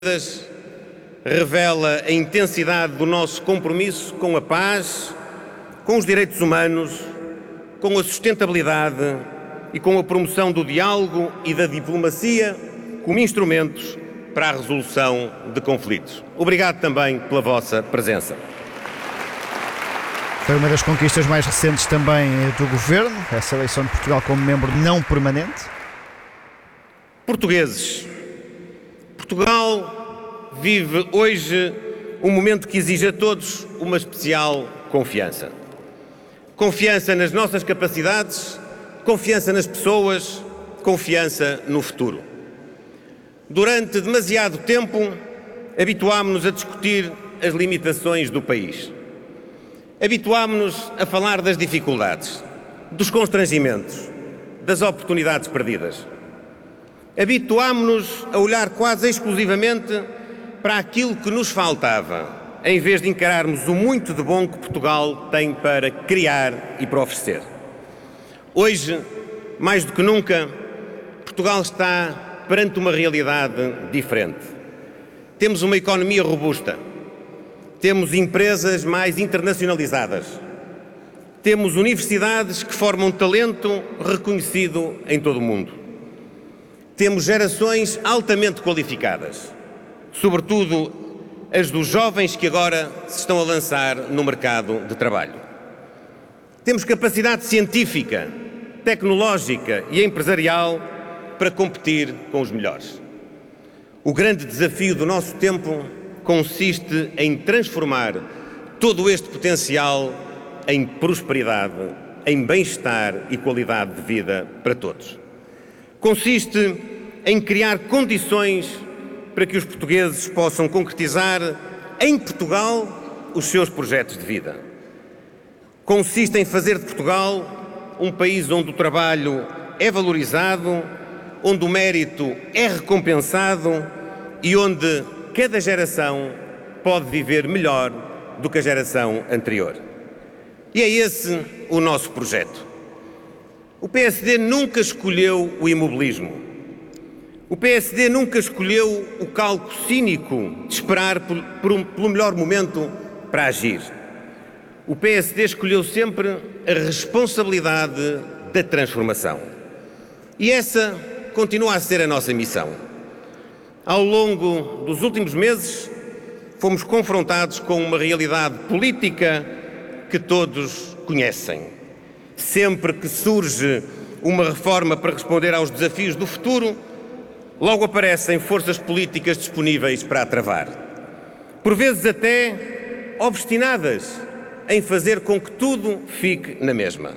Revela a intensidade do nosso compromisso com a paz, com os direitos humanos, com a sustentabilidade e com a promoção do diálogo e da diplomacia como instrumentos para a resolução de conflitos. Obrigado também pela vossa presença. Foi uma das conquistas mais recentes também do Governo, essa eleição de Portugal como membro não permanente. Portugueses, Portugal vive hoje um momento que exige a todos uma especial confiança. Confiança nas nossas capacidades, confiança nas pessoas, confiança no futuro. Durante demasiado tempo, habituámo-nos a discutir as limitações do país. Habituámo-nos a falar das dificuldades, dos constrangimentos, das oportunidades perdidas. Habituámo-nos a olhar quase exclusivamente para aquilo que nos faltava, em vez de encararmos o muito de bom que Portugal tem para criar e para oferecer. Hoje, mais do que nunca, Portugal está perante uma realidade diferente. Temos uma economia robusta, temos empresas mais internacionalizadas, temos universidades que formam talento reconhecido em todo o mundo. Temos gerações altamente qualificadas, sobretudo as dos jovens que agora se estão a lançar no mercado de trabalho. Temos capacidade científica, tecnológica e empresarial para competir com os melhores. O grande desafio do nosso tempo consiste em transformar todo este potencial em prosperidade, em bem-estar e qualidade de vida para todos. Consiste em criar condições para que os portugueses possam concretizar em Portugal os seus projetos de vida. Consiste em fazer de Portugal um país onde o trabalho é valorizado, onde o mérito é recompensado e onde cada geração pode viver melhor do que a geração anterior. E é esse o nosso projeto. O PSD nunca escolheu o imobilismo. O PSD nunca escolheu o cálculo cínico de esperar pelo melhor momento para agir. O PSD escolheu sempre a responsabilidade da transformação. E essa continua a ser a nossa missão. Ao longo dos últimos meses, fomos confrontados com uma realidade política que todos conhecem. Sempre que surge uma reforma para responder aos desafios do futuro, logo aparecem forças políticas disponíveis para a travar. Por vezes até obstinadas em fazer com que tudo fique na mesma.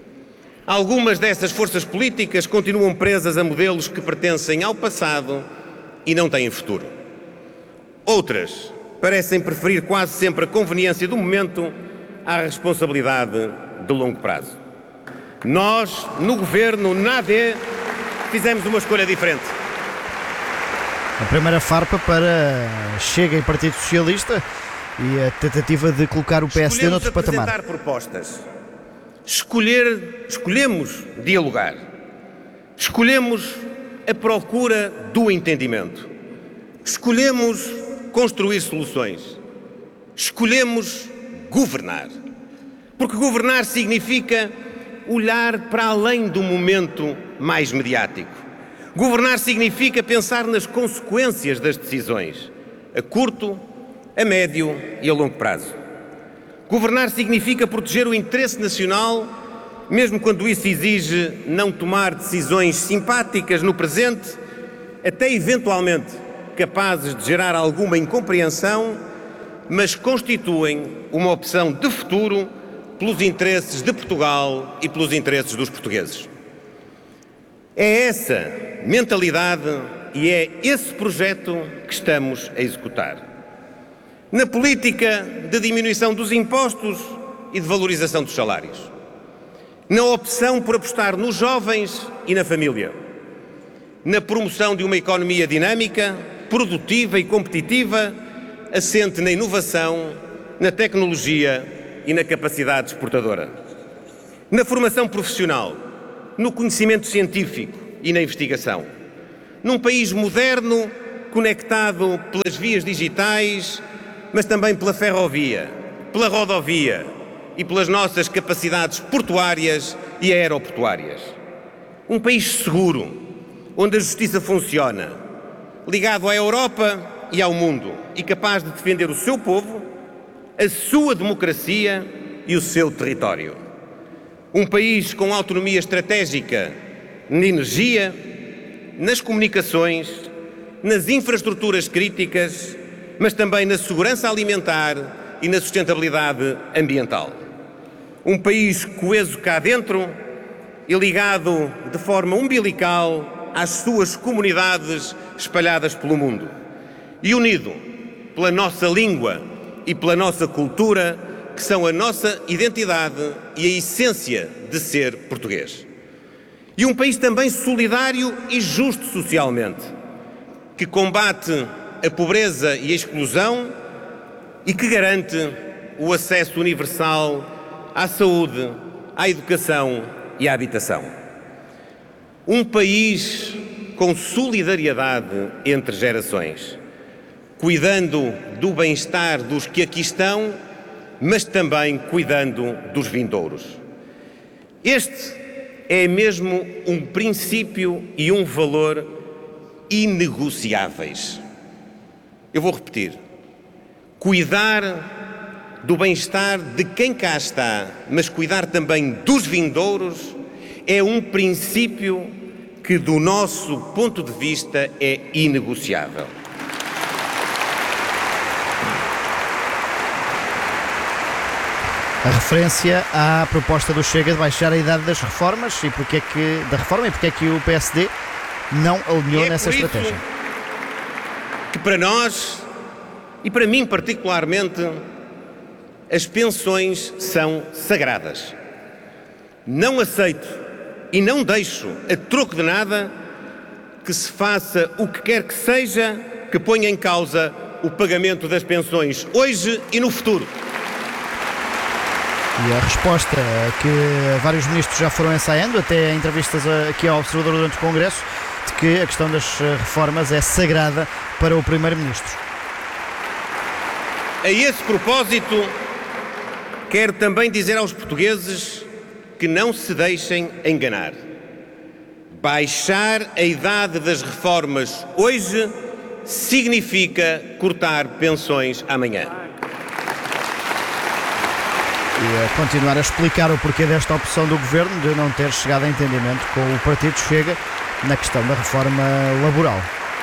Algumas dessas forças políticas continuam presas a modelos que pertencem ao passado e não têm futuro. Outras parecem preferir quase sempre a conveniência do momento à responsabilidade de longo prazo. Nós, no Governo, na AD, fizemos uma escolha diferente. A primeira farpa para Chega e Partido Socialista e a tentativa de colocar o PSD noutro patamar. Apresentar propostas. Escolhemos dialogar. Escolhemos a procura do entendimento. Escolhemos construir soluções. Escolhemos governar. Porque governar significa olhar para além do momento mais mediático. Governar significa pensar nas consequências das decisões, a curto, a médio e a longo prazo. Governar significa proteger o interesse nacional, mesmo quando isso exige não tomar decisões simpáticas no presente, até eventualmente capazes de gerar alguma incompreensão, mas constituem uma opção de futuro pelos interesses de Portugal e pelos interesses dos portugueses. É essa mentalidade e é esse projeto que estamos a executar. Na política de diminuição dos impostos e de valorização dos salários. Na opção por apostar nos jovens e na família. Na promoção de uma economia dinâmica, produtiva e competitiva, assente na inovação, na tecnologia e na capacidade exportadora. Na formação profissional, no conhecimento científico e na investigação. Num país moderno conectado pelas vias digitais, mas também pela ferrovia, pela rodovia e pelas nossas capacidades portuárias e aeroportuárias. Um país seguro, onde a justiça funciona, ligado à Europa e ao mundo e capaz de defender o seu povo, a sua democracia e o seu território. Um país com autonomia estratégica na energia, nas comunicações, nas infraestruturas críticas, mas também na segurança alimentar e na sustentabilidade ambiental. Um país coeso cá dentro e ligado de forma umbilical às suas comunidades espalhadas pelo mundo. E unido pela nossa língua e pela nossa cultura, que são a nossa identidade e a essência de ser português. E um país também solidário e justo socialmente, que combate a pobreza e a exclusão e que garante o acesso universal à saúde, à educação e à habitação. Um país com solidariedade entre gerações, cuidando do bem-estar dos que aqui estão, mas também cuidando dos vindouros. Este é mesmo um princípio e um valor inegociáveis. Eu vou repetir. Cuidar do bem-estar de quem cá está, mas cuidar também dos vindouros, é um princípio que, do nosso ponto de vista, é inegociável. A referência à proposta do Chega de baixar a idade das reformas e porque é que o PSD não alinhou nessa estratégia. Que para nós, e para mim particularmente, as pensões são sagradas. Não aceito e não deixo, a troco de nada, que se faça o que quer que seja que ponha em causa o pagamento das pensões hoje e no futuro. E a resposta que vários ministros já foram ensaiando, até entrevistas aqui ao Observador durante o Congresso, de que a questão das reformas é sagrada para o Primeiro-Ministro. A esse propósito, quero também dizer aos portugueses que não se deixem enganar. Baixar a idade das reformas hoje significa cortar pensões amanhã. E a continuar a explicar o porquê desta opção do Governo de não ter chegado a entendimento com o Partido Chega na questão da reforma laboral.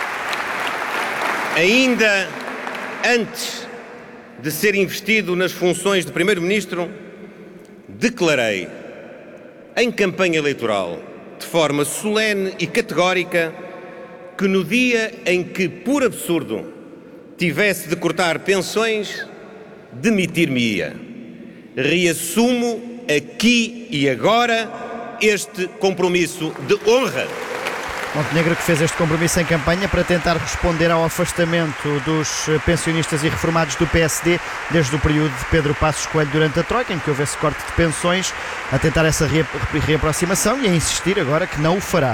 Ainda antes de ser investido nas funções de Primeiro-Ministro, declarei em campanha eleitoral, de forma solene e categórica, que no dia em que, por absurdo, tivesse de cortar pensões, demitir-me-ia. Reassumo aqui e agora este compromisso de honra. Montenegro, que fez este compromisso em campanha para tentar responder ao afastamento dos pensionistas e reformados do PSD desde o período de Pedro Passos Coelho durante a Troika, em que houve esse corte de pensões, a tentar essa reaproximação e a insistir agora que não o fará.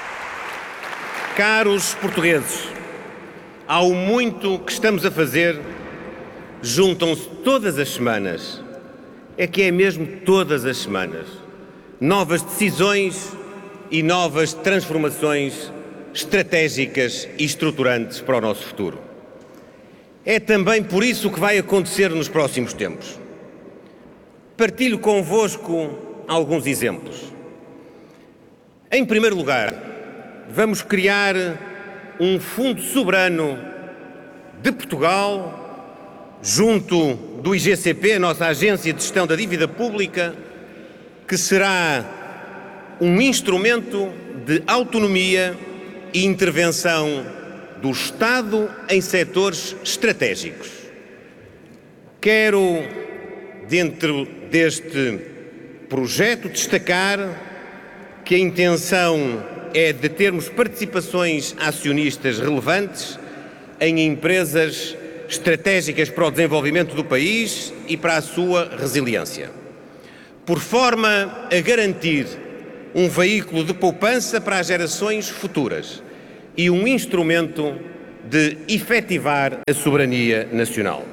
Caros portugueses, ao muito que estamos a fazer, juntam-se todas as semanas, é que é mesmo todas as semanas, novas decisões e novas transformações estratégicas e estruturantes para o nosso futuro. É também por isso que vai acontecer nos próximos tempos. Partilho convosco alguns exemplos. Em primeiro lugar, vamos criar um fundo soberano de Portugal, junto do IGCP, a nossa Agência de Gestão da Dívida Pública, que será um instrumento de autonomia e intervenção do Estado em setores estratégicos. Quero, dentro deste projeto, destacar que a intenção é de termos participações acionistas relevantes em empresas estratégicas para o desenvolvimento do país e para a sua resiliência, por forma a garantir um veículo de poupança para as gerações futuras e um instrumento de efetivar a soberania nacional.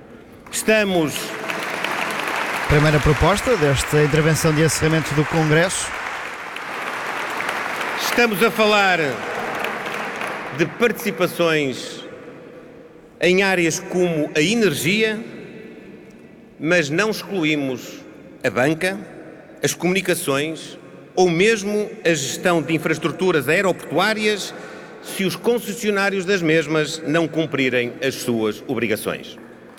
Primeira proposta desta intervenção de encerramento do Congresso. Estamos a falar de participações em áreas como a energia, mas não excluímos a banca, as comunicações ou mesmo a gestão de infraestruturas aeroportuárias, se os concessionários das mesmas não cumprirem as suas obrigações.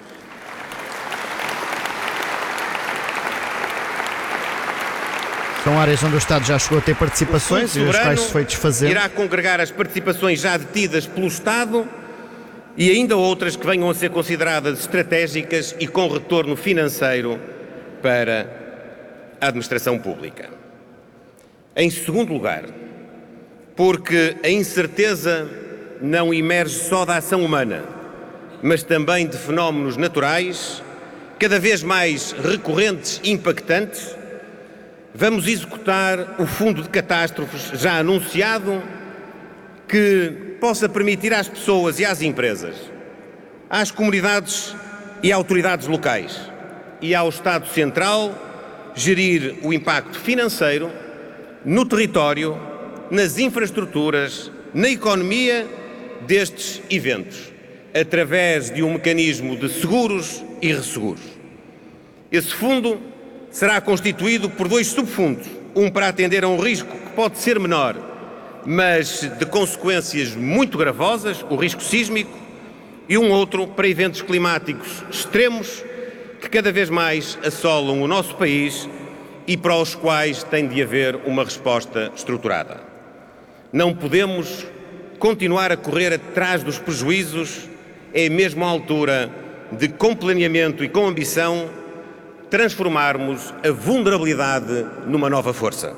São áreas onde o Estado já chegou a ter participações e os quais se foi desfazendo. Irá congregar as participações já detidas pelo Estado e ainda outras que venham a ser consideradas estratégicas e com retorno financeiro para a administração pública. Em segundo lugar, porque a incerteza não emerge só da ação humana, mas também de fenómenos naturais, cada vez mais recorrentes e impactantes, vamos executar o Fundo de Catástrofes já anunciado, que possa permitir às pessoas e às empresas, às comunidades e autoridades locais e ao Estado Central gerir o impacto financeiro no território, nas infraestruturas, na economia destes eventos, através de um mecanismo de seguros e resseguros. Esse fundo será constituído por 2 subfundos, um para atender a um risco que pode ser menor, mas de consequências muito gravosas, o risco sísmico, e um outro para eventos climáticos extremos que cada vez mais assolam o nosso país e para os quais tem de haver uma resposta estruturada. Não podemos continuar a correr atrás dos prejuízos, é mesmo a altura de, com planeamento e com ambição, transformarmos a vulnerabilidade numa nova força.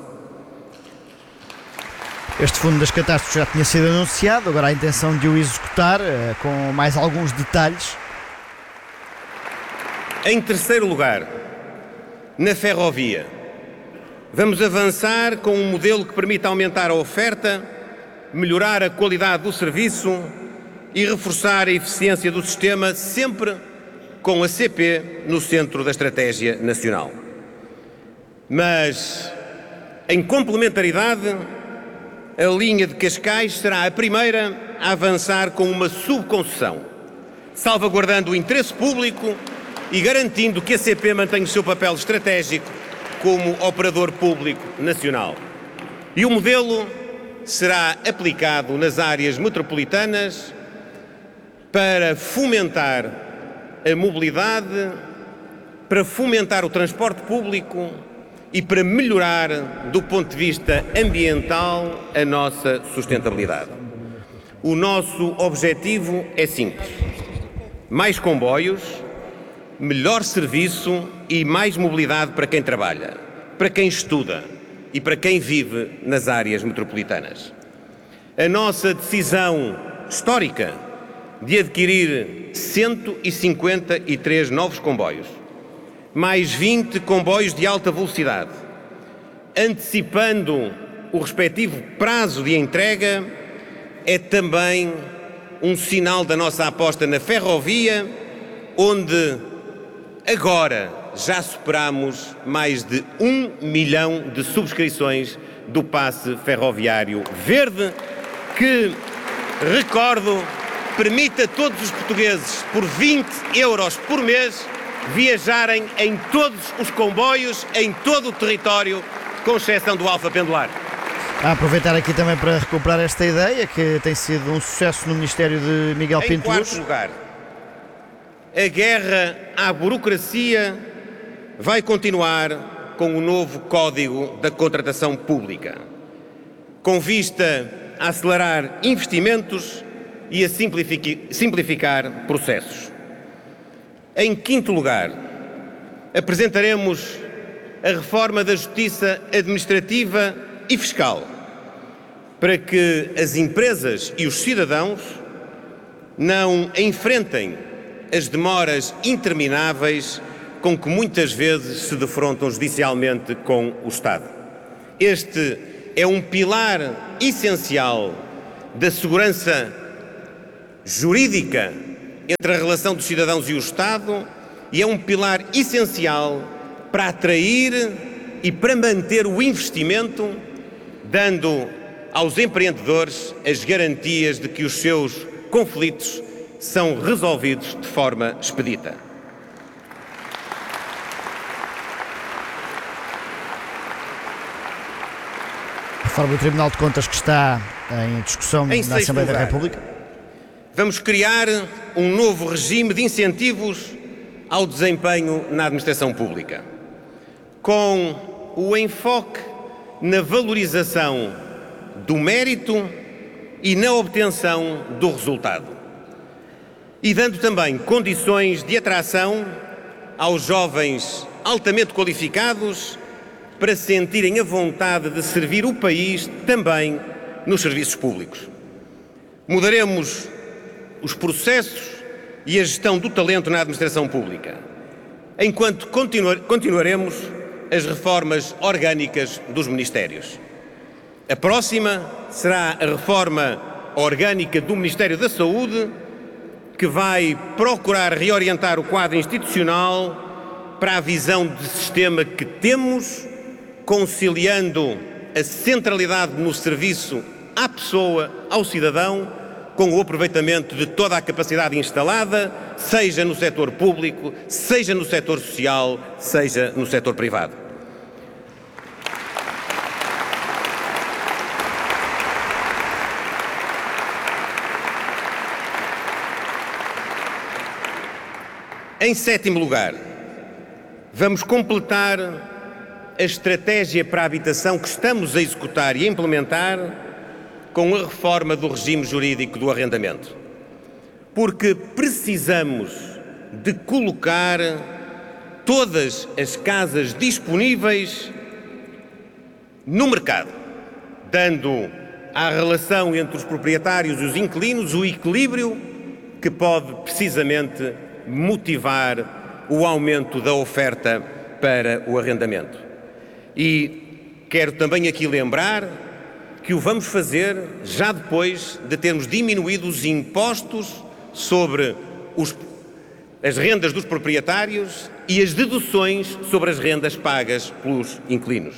Este Fundo das Catástrofes já tinha sido anunciado, agora há a intenção de o executar com mais alguns detalhes. Em terceiro lugar, na ferrovia, vamos avançar com um modelo que permita aumentar a oferta, melhorar a qualidade do serviço e reforçar a eficiência do sistema, sempre com a CP no centro da estratégia nacional. Mas, em complementaridade, a linha de Cascais será a primeira a avançar com uma subconcessão, salvaguardando o interesse público e garantindo que a CP mantenha o seu papel estratégico como operador público nacional. E o modelo será aplicado nas áreas metropolitanas para fomentar a mobilidade, para fomentar o transporte público e para melhorar, do ponto de vista ambiental, a nossa sustentabilidade. O nosso objetivo é simples: mais comboios, melhor serviço e mais mobilidade para quem trabalha, para quem estuda e para quem vive nas áreas metropolitanas. A nossa decisão histórica de adquirir 153 novos comboios, mais 20 comboios de alta velocidade, antecipando o respectivo prazo de entrega, é também um sinal da nossa aposta na ferrovia, onde agora já superamos mais de 1 milhão de subscrições do passe ferroviário verde, que, recordo, permite a todos os portugueses, por 20 euros por mês, viajarem em todos os comboios, em todo o território, com exceção do Alfa Pendular. A aproveitar aqui também para recuperar esta ideia, que tem sido um sucesso no Ministério de Miguel Pinto Luz. Em quarto lugar, a guerra à burocracia vai continuar com o novo Código da Contratação Pública, com vista a acelerar investimentos e a simplificar processos. Em quinto lugar, apresentaremos a reforma da Justiça Administrativa e Fiscal, para que as empresas e os cidadãos não enfrentem as demoras intermináveis com que muitas vezes se defrontam judicialmente com o Estado. Este é um pilar essencial da segurança jurídica entre a relação dos cidadãos e o Estado e é um pilar essencial para atrair e para manter o investimento, dando aos empreendedores as garantias de que os seus conflitos são resolvidos de forma expedita. A reforma do Tribunal de Contas que está em discussão na Assembleia da República. Vamos criar um novo regime de incentivos ao desempenho na administração pública, com o enfoque na valorização do mérito e na obtenção do resultado, e dando também condições de atração aos jovens altamente qualificados para sentirem a vontade de servir o país também nos serviços públicos. Mudaremos os processos e a gestão do talento na administração pública, enquanto continuaremos as reformas orgânicas dos ministérios. A próxima será a reforma orgânica do Ministério da Saúde, que vai procurar reorientar o quadro institucional para a visão de sistema que temos, conciliando a centralidade no serviço à pessoa, ao cidadão, com o aproveitamento de toda a capacidade instalada, seja no setor público, seja no setor social, seja no setor privado. Em sétimo lugar, vamos completar a estratégia para a habitação que estamos a executar e a implementar com a reforma do regime jurídico do arrendamento. Porque precisamos de colocar todas as casas disponíveis no mercado, dando à relação entre os proprietários e os inquilinos o equilíbrio que pode precisamente motivar o aumento da oferta para o arrendamento. E quero também aqui lembrar que o vamos fazer já depois de termos diminuído os impostos sobre as rendas dos proprietários e as deduções sobre as rendas pagas pelos inquilinos.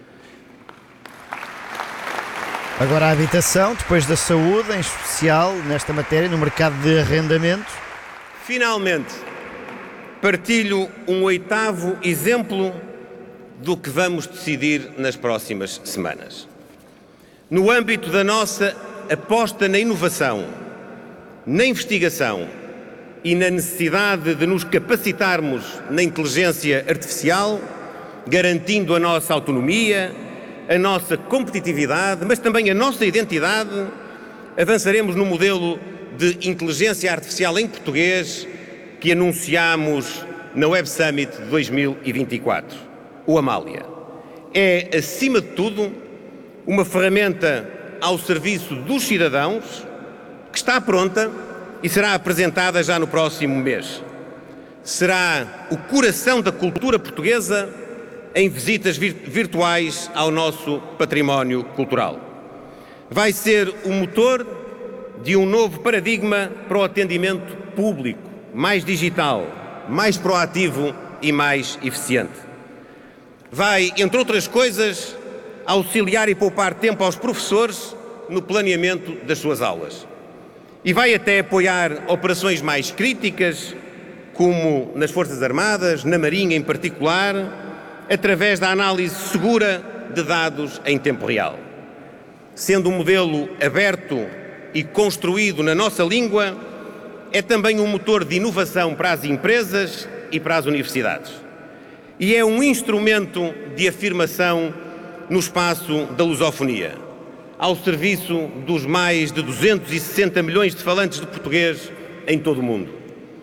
Agora a habitação, depois da saúde, em especial nesta matéria, no mercado de arrendamento. Finalmente, partilho um oitavo exemplo do que vamos decidir nas próximas semanas. No âmbito da nossa aposta na inovação, na investigação e na necessidade de nos capacitarmos na inteligência artificial, garantindo a nossa autonomia, a nossa competitividade, mas também a nossa identidade, avançaremos no modelo de inteligência artificial em português que anunciámos na Web Summit de 2024, o Amália. É, acima de tudo, uma ferramenta ao serviço dos cidadãos que está pronta e será apresentada já no próximo mês. Será o coração da cultura portuguesa em visitas virtuais ao nosso património cultural. Vai ser o motor de um novo paradigma para o atendimento público, mais digital, mais proativo e mais eficiente. Vai, entre outras coisas, auxiliar e poupar tempo aos professores no planeamento das suas aulas. E vai até apoiar operações mais críticas, como nas Forças Armadas, na Marinha em particular, através da análise segura de dados em tempo real. Sendo um modelo aberto e construído na nossa língua, é também um motor de inovação para as empresas e para as universidades. E é um instrumento de afirmação no espaço da lusofonia, ao serviço dos mais de 260 milhões de falantes de português em todo o mundo.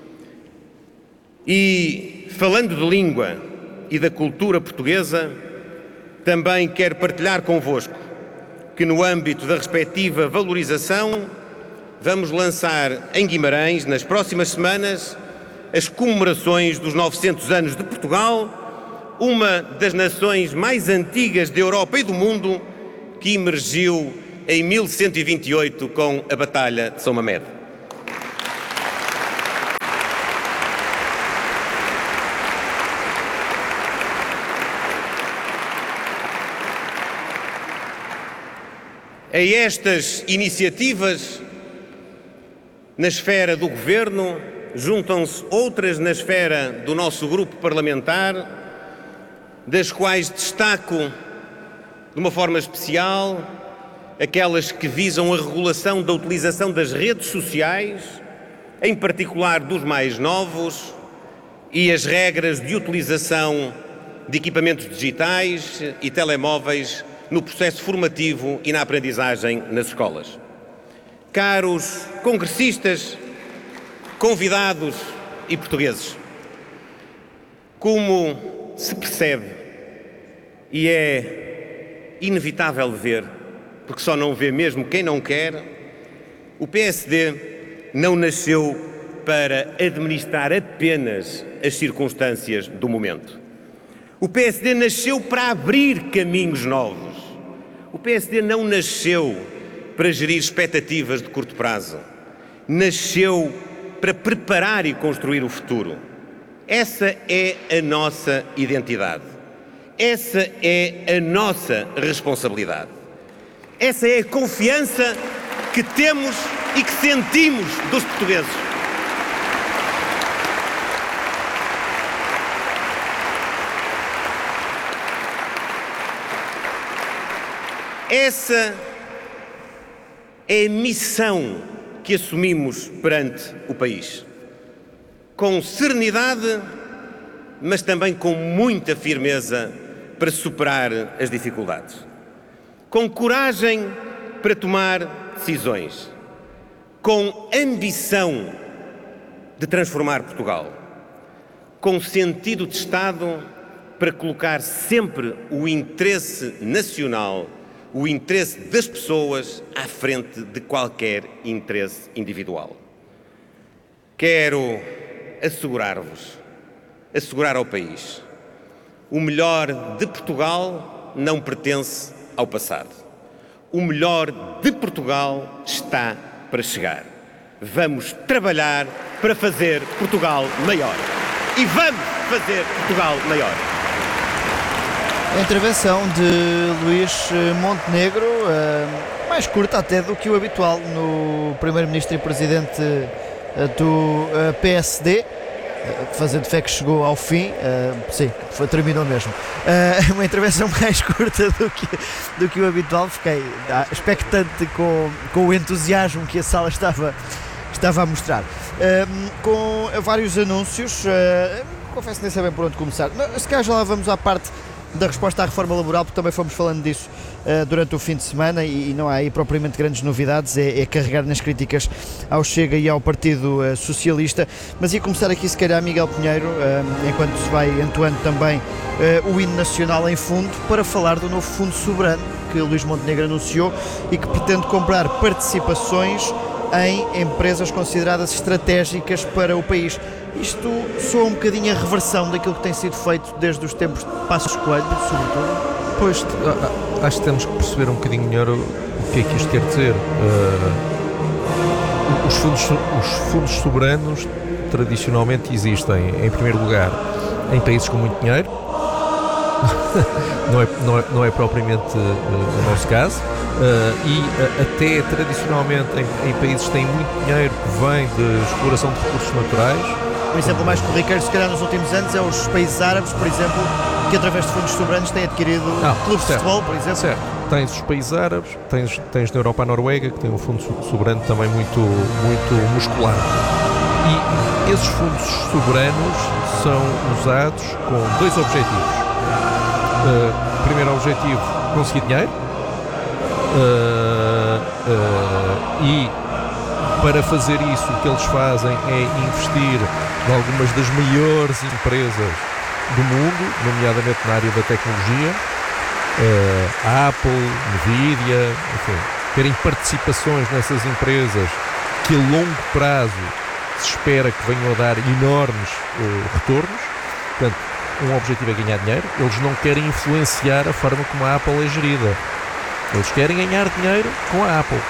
E, falando de língua e da cultura portuguesa, também quero partilhar convosco que, no âmbito da respectiva valorização, vamos lançar em Guimarães, nas próximas semanas, as comemorações dos 900 anos de Portugal, uma das nações mais antigas da Europa e do mundo, que emergiu em 1128 com a Batalha de São Mamede. A estas iniciativas na esfera do Governo juntam-se outras na esfera do nosso grupo parlamentar, das quais destaco de uma forma especial aquelas que visam a regulação da utilização das redes sociais, em particular dos mais novos, e as regras de utilização de equipamentos digitais e telemóveis no processo formativo e na aprendizagem nas escolas. Caros congressistas, convidados e portugueses, como se percebe, e é inevitável ver, porque só não vê mesmo quem não quer, o PSD não nasceu para administrar apenas as circunstâncias do momento. O PSD nasceu para abrir caminhos novos. O PSD não nasceu para gerir expectativas de curto prazo. Nasceu para preparar e construir o futuro. Essa é a nossa identidade. Essa é a nossa responsabilidade. Essa é a confiança que temos e que sentimos dos portugueses. Essa é a missão que assumimos perante o país. Com serenidade, mas também com muita firmeza para superar as dificuldades. Com coragem para tomar decisões. Com ambição de transformar Portugal. Com sentido de Estado para colocar sempre o interesse nacional, o interesse das pessoas à frente de qualquer interesse individual. Quero assegurar ao país, o melhor de Portugal não pertence ao passado. O melhor de Portugal está para chegar. Vamos trabalhar para fazer Portugal maior. E vamos fazer Portugal maior. A intervenção de Luís Montenegro, mais curta até do que o habitual no Primeiro-Ministro e Presidente do PSD, fazendo fé que chegou ao fim, sim, terminou mesmo. Uma intervenção mais curta do que o habitual, fiquei expectante com o entusiasmo que a sala estava a mostrar. Com vários anúncios, confesso que nem sei bem por onde começar, mas se calhar já lá vamos à parte da resposta à reforma laboral, porque também fomos falando disso durante o fim de semana e não há aí propriamente grandes novidades, é carregar nas críticas ao Chega e ao Partido Socialista, mas ia começar aqui se calhar Miguel Pinheiro, enquanto se vai entoando também o hino nacional em fundo, para falar do novo fundo soberano que Luís Montenegro anunciou e que pretende comprar participações em empresas consideradas estratégicas para o país. Isto soa um bocadinho a reversão daquilo que tem sido feito desde os tempos de Passos Coelho, sobretudo. Pois, acho que temos que perceber um bocadinho melhor o que é que isto quer dizer. Os fundos soberanos tradicionalmente existem, em primeiro lugar, em países com muito dinheiro. não é propriamente o nosso caso. E até tradicionalmente em países que têm muito dinheiro, que vem de exploração de recursos naturais. Um exemplo mais corriqueiro, se calhar, nos últimos anos é os países árabes, por exemplo, que através de fundos soberanos têm adquirido clubes de futebol, por exemplo. Certo. Tens os países árabes, tens na Europa a Noruega, que tem um fundo soberano também muito muscular. E esses fundos soberanos são usados com dois objetivos. Primeiro objetivo, conseguir dinheiro. E para fazer isso o que eles fazem é investir em algumas das maiores empresas do mundo, nomeadamente na área da tecnologia, a Apple, Nvidia, enfim, terem participações nessas empresas que a longo prazo se espera que venham a dar enormes retornos. Portanto, um objetivo é ganhar dinheiro. Eles não querem influenciar a forma como a Apple é gerida. Eles querem ganhar dinheiro com a Apple.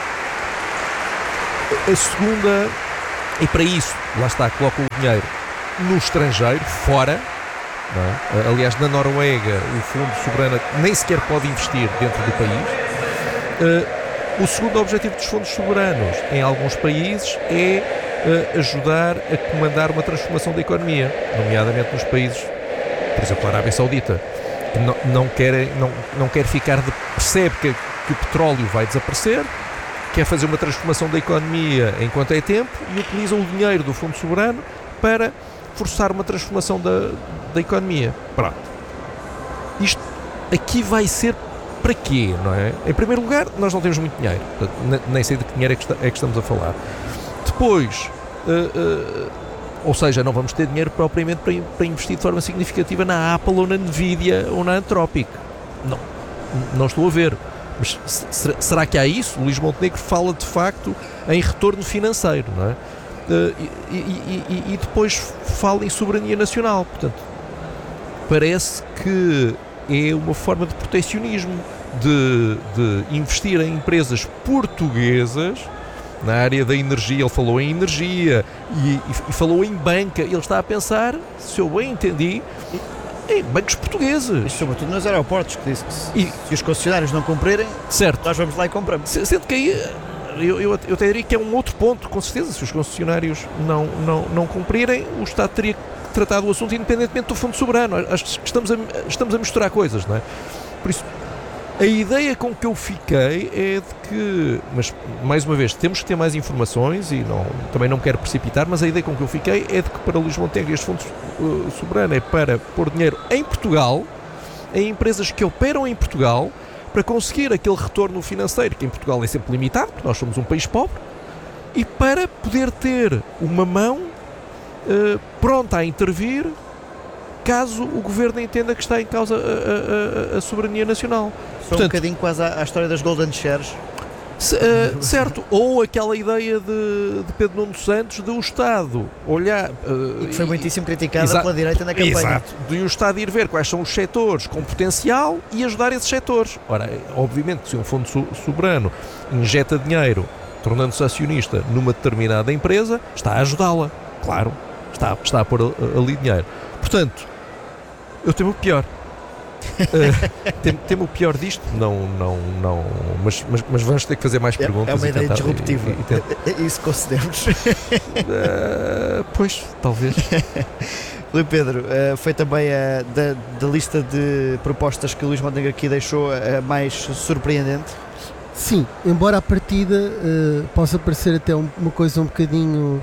A segunda, e para isso, lá está, colocam o dinheiro no estrangeiro, fora. Não é? Aliás, na Noruega, o fundo soberano nem sequer pode investir dentro do país. O segundo objetivo dos fundos soberanos em alguns países é ajudar a comandar uma transformação da economia, nomeadamente nos países, por exemplo, a Arábia Saudita, que não quer ficar percebe que o petróleo vai desaparecer, quer fazer uma transformação da economia enquanto é tempo e utiliza o dinheiro do fundo soberano para forçar uma transformação da economia. Pronto. Isto aqui vai ser para quê, não é? Em primeiro lugar, nós não temos muito dinheiro. Nem sei de que dinheiro é que estamos a falar. Depois, ou seja, não vamos ter dinheiro propriamente para investir de forma significativa na Apple ou na Nvidia ou na Anthropic. Não estou a ver. Mas será que há isso? O Luís Montenegro fala de facto em retorno financeiro, não é? E depois fala em soberania nacional. Portanto, parece que é uma forma de protecionismo, de investir em empresas portuguesas na área da energia. Ele falou em energia e falou em banca. Ele está a pensar, se eu bem entendi, em bancos portugueses. E sobretudo nos aeroportos, que diz que se os concessionários não cumprirem, certo, nós vamos lá e compramos. Sendo que aí eu até diria que é um outro ponto, com certeza. Se os concessionários não cumprirem, o Estado teria que tratar do assunto independentemente do fundo soberano. Acho que estamos a misturar coisas, não é? Por isso, a ideia com que eu fiquei é de que, mas mais uma vez, temos que ter mais informações e também não quero precipitar, mas a ideia com que eu fiquei é de que para Luís Montenegro este fundo soberano é para pôr dinheiro em Portugal, em empresas que operam em Portugal, para conseguir aquele retorno financeiro que em Portugal é sempre limitado, porque nós somos um país pobre, e para poder ter uma mão pronta a intervir caso o Governo entenda que está em causa a soberania nacional. Portanto, um bocadinho quase à história das Golden Shares. Certo, ou aquela ideia de Pedro Nuno Santos de o Estado olhar... e que foi muitíssimo criticada pela direita na campanha. Exato, de o Estado ir ver quais são os setores com potencial e ajudar esses setores. Ora, obviamente, se um fundo soberano injeta dinheiro, tornando-se acionista numa determinada empresa, está a ajudá-la, claro, está a pôr ali dinheiro. Portanto, eu temo o pior. Temo o pior disto? Não, mas vamos ter que fazer mais perguntas. É uma ideia disruptiva. Isso concedemos. Pois, talvez. Rui Pedro, foi também da lista de propostas que o Luís Montenegro aqui deixou a mais surpreendente? Sim, embora à partida possa parecer até uma coisa um bocadinho,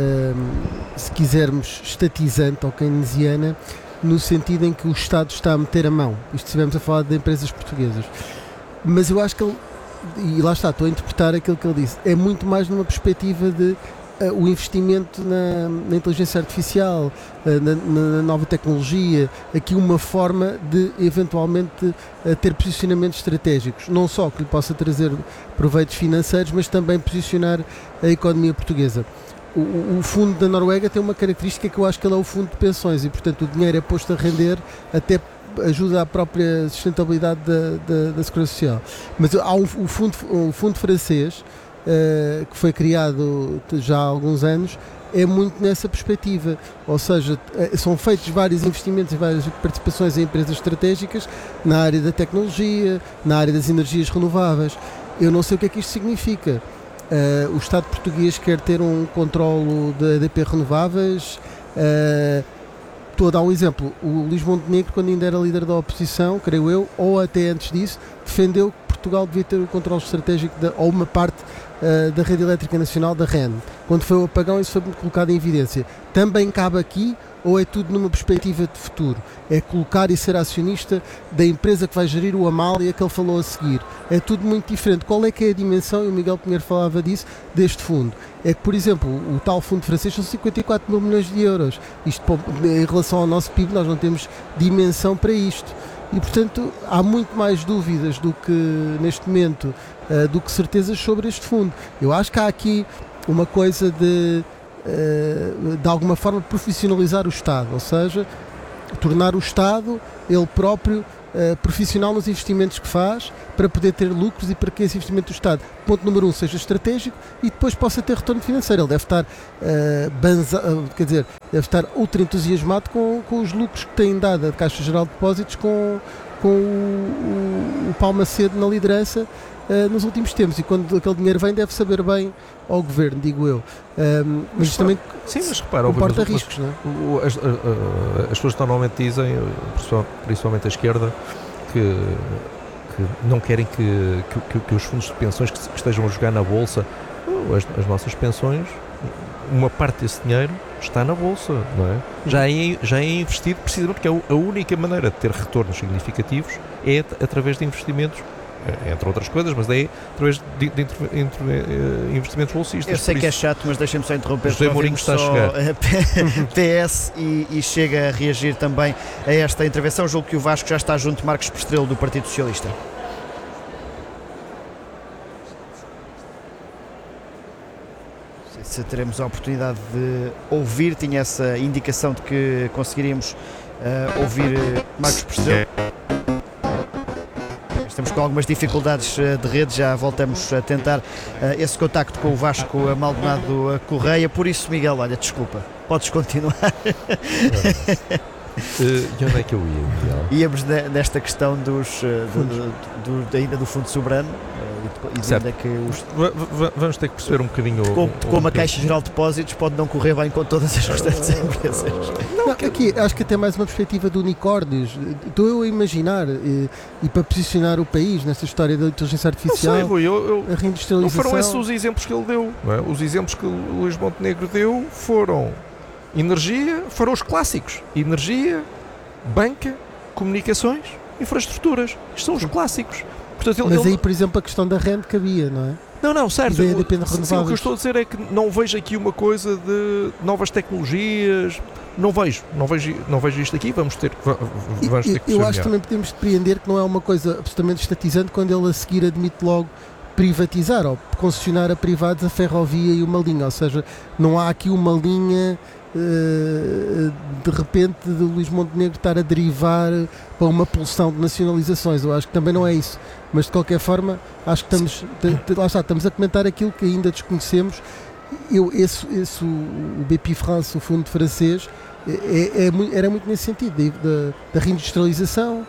se quisermos, estatizante ou keynesiana, no sentido em que o Estado está a meter a mão. Isto estivemos a falar de empresas portuguesas. Mas eu acho que ele, e lá está, estou a interpretar aquilo que ele disse, é muito mais numa perspectiva de o investimento na inteligência artificial, na nova tecnologia, aqui uma forma de eventualmente ter posicionamentos estratégicos, não só que lhe possa trazer proveitos financeiros, mas também posicionar a economia portuguesa. O fundo da Noruega tem uma característica que eu acho que ele é o fundo de pensões e, portanto, o dinheiro é posto a render, até ajuda à própria sustentabilidade da Segurança Social. Mas há um fundo francês que foi criado já há alguns anos, é muito nessa perspectiva, ou seja, são feitos vários investimentos e várias participações em empresas estratégicas na área da tecnologia, na área das energias renováveis. Eu não sei o que é que isto significa. O Estado português quer ter um controlo da EDP Renováveis. Estou a dar um exemplo. O Luís Montenegro, quando ainda era líder da oposição, creio eu, ou até antes disso, defendeu que Portugal devia ter o controle estratégico ou uma parte da Rede Elétrica Nacional, da REN. Quando foi o apagão, isso foi colocado em evidência. Também cabe aqui, ou é tudo numa perspectiva de futuro? É colocar e ser acionista da empresa que vai gerir o Amália que ele falou a seguir. É tudo muito diferente. Qual é que é a dimensão, e o Miguel Pinheiro falava disso, deste fundo? É que, por exemplo, o tal fundo francês são 54 mil milhões de euros. Isto, em relação ao nosso PIB, nós não temos dimensão para isto. E, portanto, há muito mais dúvidas do que, neste momento, do que certezas sobre este fundo. Eu acho que há aqui uma coisa de alguma forma profissionalizar o Estado, ou seja, tornar o Estado ele próprio profissional nos investimentos que faz, para poder ter lucros e para que esse investimento do Estado, ponto número 1, seja estratégico e depois possa ter retorno financeiro. Ele deve estar deve estar ultra entusiasmado com os lucros que tem dado a Caixa Geral de Depósitos com o Paulo Macedo na liderança, nos últimos tempos, e quando aquele dinheiro vem deve saber bem ao governo, digo eu. Mas isto também comporta riscos, não é? As pessoas normalmente dizem, principalmente a esquerda, que não querem que os fundos de pensões que estejam a jogar na Bolsa. As nossas pensões, uma parte desse dinheiro está na Bolsa, não é? Já é investido, precisamente porque a única maneira de ter retornos significativos é através de investimentos, entre outras coisas, mas é através de investimentos bolsistas. Eu sei que é chato, mas deixem-me só interromper. José Mourinho está a chegar. PS e chega a reagir também a esta intervenção. Julgo que o Vasco já está junto de Marcos Pestrelo do Partido Socialista. Se teremos a oportunidade de ouvir, tinha essa indicação de que conseguiríamos ouvir Marcos Pestrelo. Estamos com algumas dificuldades de rede, já voltamos a tentar esse contacto com o Vasco Maldonado Correia, por isso, Miguel, olha, desculpa, podes continuar. E onde é que eu ia, Miguel? Íamos nesta questão ainda do Fundo Soberano e ainda que vamos ter que perceber um bocadinho como a Caixa Geral de Depósitos pode não correr bem com todas as restantes empresas. Não, aqui acho que até mais uma perspectiva de unicórnios. Estou eu a imaginar e para posicionar o país nesta história da inteligência artificial, a reindustrialização. Não foram esses os exemplos que ele deu, não é? Os exemplos que o Luís Montenegro deu foram energia, foram os clássicos: energia, banca, comunicações, infraestruturas. Isto são os clássicos. Portanto, mas aí, por exemplo, a questão da renda cabia, não é? Não, certo. Sim, o que eu estou a dizer é que não vejo aqui uma coisa de novas tecnologias. Não vejo isto aqui. Vamos ter que perceber. Eu acho que também podemos depreender que não é uma coisa absolutamente estatizante quando ele a seguir admite logo privatizar ou concessionar a privados a ferrovia e uma linha, ou seja, não há aqui uma linha de repente de Luís Montenegro estar a derivar para uma pulsão de nacionalizações. Eu acho que também não é isso, mas de qualquer forma acho que estamos a comentar aquilo que ainda desconhecemos. O Bpifrance, o fundo francês, era muito nesse sentido da reindustrialização,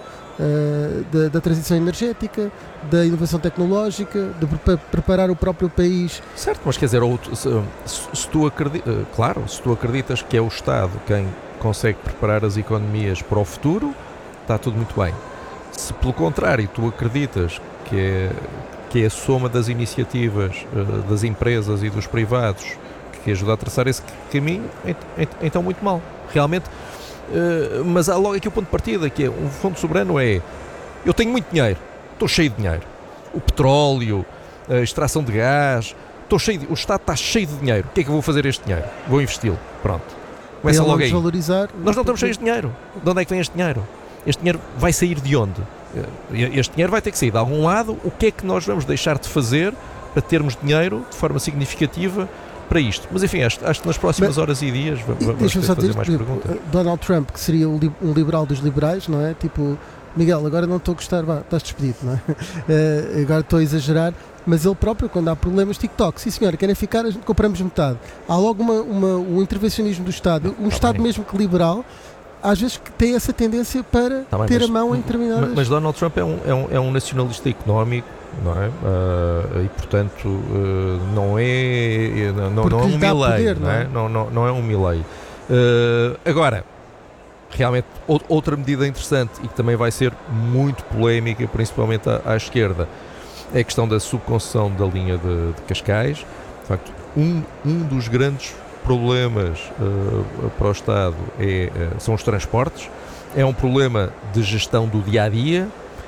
da transição energética, da inovação tecnológica, de preparar o próprio país. Certo, mas quer dizer, se tu acreditas que é o Estado quem consegue preparar as economias para o futuro, está tudo muito bem. Se pelo contrário tu acreditas que é a soma das iniciativas das empresas e dos privados que ajuda a traçar esse caminho, então muito mal. Realmente. Mas há logo aqui o ponto de partida, que é um fundo soberano eu tenho muito dinheiro, estou cheio de dinheiro, o petróleo, a extração de gás, o Estado está cheio de dinheiro, o que é que eu vou fazer este dinheiro? Vou investi-lo, pronto, começa logo aí. Nós não estamos cheios de dinheiro. De onde é que vem este dinheiro? Este dinheiro vai sair de onde? Este dinheiro vai ter que sair de algum lado. O que é que nós vamos deixar de fazer para termos dinheiro de forma significativa para isto? Mas enfim, acho que nas próximas horas e dias vamos ter que fazer mais perguntas. Donald Trump, que seria um liberal dos liberais, não é? Tipo, Miguel, agora não estou a gostar, estás despedido, não é? Agora estou a exagerar, mas ele próprio, quando há problemas, TikTok, sim senhora, querem ficar, a gente compramos metade. Há logo um intervencionismo do Estado, Estado mesmo que liberal, às vezes que tem essa tendência para ter a mão em determinadas... Mas Donald Trump é um nacionalista económico, não é? E portanto não é um Milley, não é um Milley. Agora, realmente outra medida interessante e que também vai ser muito polémica, principalmente à esquerda, é a questão da subconcessão da linha de Cascais. De facto, um dos grandes problemas para o Estado são os transportes. É um problema de gestão do dia-a-dia.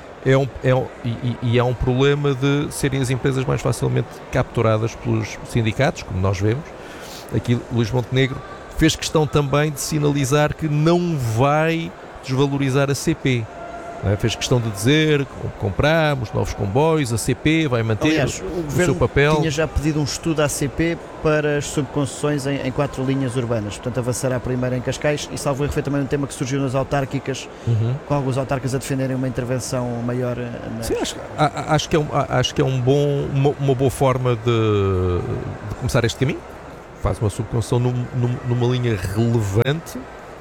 É um problema de serem as empresas mais facilmente capturadas pelos sindicatos, como nós vemos. Aqui Luís Montenegro fez questão também de sinalizar que não vai desvalorizar a CP. Fez questão de dizer, compramos novos comboios, a CP vai manter o seu papel. Tinha já pedido um estudo à CP para as subconcessões em 4 linhas urbanas, portanto avançará primeiro em Cascais, e salvo erro foi também um tema que surgiu nas autárquicas, com alguns autarcas a defenderem uma intervenção maior. Sim, acho que é uma boa forma de começar este caminho. Faz uma subconcessão numa linha relevante.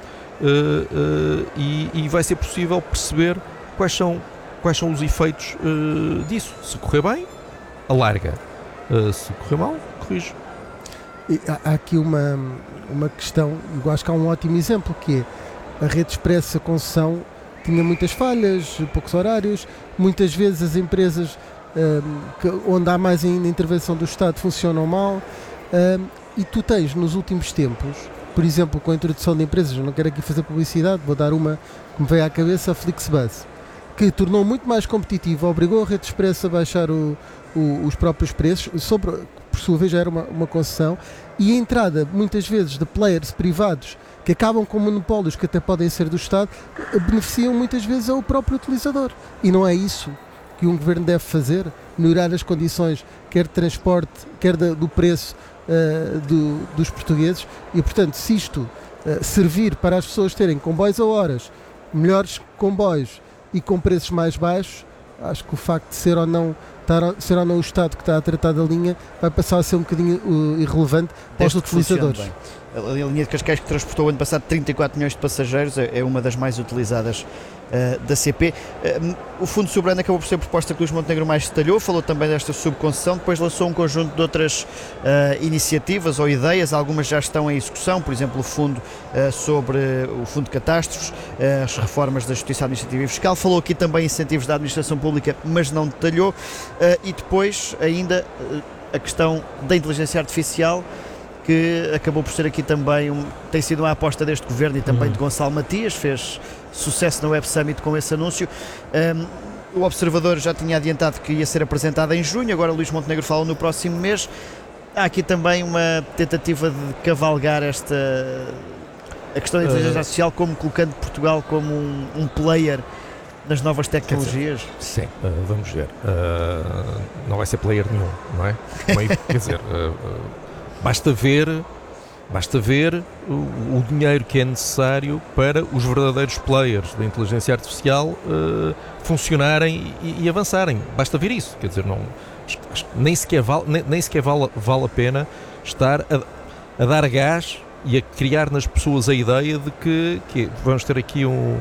E vai ser possível perceber quais são os efeitos disso. Se correr bem, alarga. Se correr mal, corrige. E há aqui uma questão, eu acho que há um ótimo exemplo, que é a Rede Expresso, a concessão, tinha muitas falhas, poucos horários, muitas vezes as empresas onde há mais ainda intervenção do Estado funcionam mal, e tu tens nos últimos tempos, por exemplo, com a introdução de empresas, eu não quero aqui fazer publicidade, vou dar uma que me veio à cabeça, a Flixbus, que tornou muito mais competitiva, obrigou a Rede Expresso a baixar os próprios preços, por sua vez já era uma concessão, e a entrada muitas vezes de players privados que acabam com monopólios que até podem ser do Estado, beneficiam muitas vezes ao próprio utilizador, e não é isso que um governo deve fazer, melhorar as condições, quer de transporte, quer do preço dos portugueses, e portanto se isto servir para as pessoas terem comboios a horas, melhores comboios e com preços mais baixos, acho que o facto de ser ou não o Estado que está a tratar da linha vai passar a ser um bocadinho irrelevante para os utilizadores. A linha de Cascais, que transportou ano passado 34 milhões de passageiros, é uma das mais utilizadas da CP. O Fundo Soberano acabou por ser a proposta que Luís Montenegro mais detalhou, falou também desta subconcessão, depois lançou um conjunto de outras iniciativas ou ideias, algumas já estão em execução, por exemplo o fundo sobre o Fundo de Catástrofes, as reformas da Justiça Administrativa e Fiscal, falou aqui também incentivos da administração pública, mas não detalhou, e depois ainda a questão da inteligência artificial, que acabou por ser aqui também tem sido uma aposta deste governo e também de Gonçalo Matias, fez sucesso na Web Summit com esse anúncio. O Observador já tinha adiantado que ia ser apresentado em junho, agora Luís Montenegro fala no próximo mês. Há aqui também uma tentativa de cavalgar a questão da inteligência artificial, como colocando Portugal como um player nas novas tecnologias. Sim, vamos ver. Não vai ser player nenhum, não é? Quer dizer, basta ver o dinheiro que é necessário para os verdadeiros players da inteligência artificial funcionarem e avançarem. Basta ver isso. Quer dizer, nem sequer vale a pena estar a dar gás e a criar nas pessoas a ideia de que vamos ter aqui um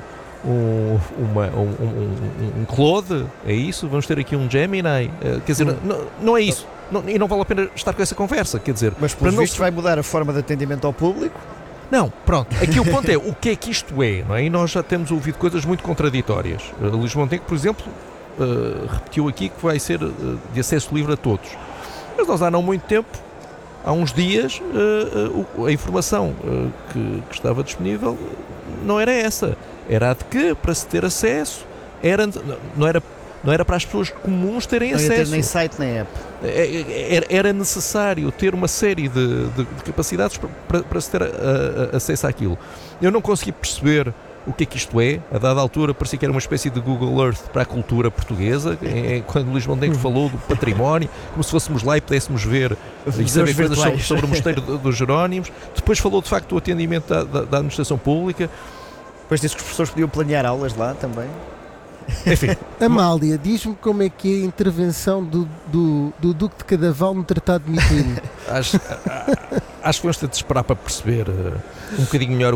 Claude, é isso? Vamos ter aqui um Gemini? Quer dizer, não é isso. E não vale a pena estar com essa conversa, quer dizer... Mas por visto vai mudar a forma de atendimento ao público? Não, pronto. Aqui o ponto é, o que é que isto é, não é? E nós já temos ouvido coisas muito contraditórias. Luís Montenegro, por exemplo, repetiu aqui que vai ser de acesso livre a todos. Mas nós há não muito tempo, há uns dias, a informação que estava disponível não era essa. Era a de que, para se ter acesso, não era para as pessoas comuns terem acesso. Não ia ter nem site nem app. Era necessário ter uma série de capacidades para se ter acesso àquilo. Eu não consegui perceber o que é que isto é. A dada altura parecia que era uma espécie de Google Earth para a cultura portuguesa, quando o Luís Montenegro falou do património, como se fôssemos lá e pudéssemos ver e saber coisas sobre o Mosteiro dos Jerónimos. Depois falou de facto do atendimento da administração pública. Depois disse que os professores podiam planear aulas lá também. Enfim. Amália, diz-me como é que é a intervenção do Duque de Cadaval no Tratado de Mitinho. Acho que vamos ter de esperar para perceber um bocadinho melhor